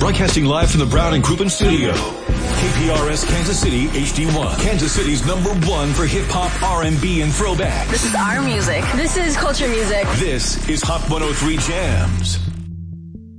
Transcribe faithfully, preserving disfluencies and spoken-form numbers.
Broadcasting live from the Brown and Crouppen studio. K P R S Kansas City H D one. Kansas City's number one for hip-hop, R and B, and throwback. This is our music. This is culture music. This is Hot one oh three Jams.